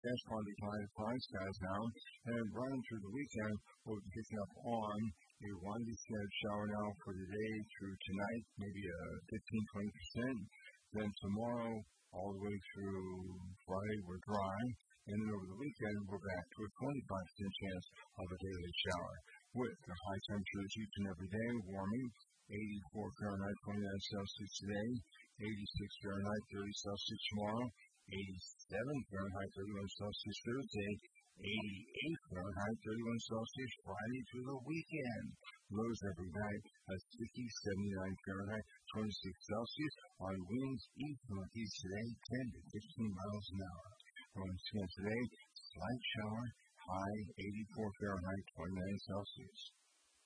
That's partly cloudy skies now. And running through the weekend, we'll be picking up on a windy scattered shower now for today through tonight, maybe a 15-20%. Then tomorrow, all the way through Friday, we're dry. And then over the weekend, we're back to a 25% chance of a daily shower. With the high temperatures each and every day, warming 84 Fahrenheit, 29 Celsius today, 86 Fahrenheit, 30 Celsius tomorrow, 87 Fahrenheit, 31 Celsius Thursday, 88 Fahrenheit, 31 Celsius Friday through the weekend. Lows every night at 50, 79 Fahrenheit, 26 Celsius on winds east northeast today, 10 to 15 miles an hour. Once again today, slight shower, high 84 Fahrenheit, 29 Celsius.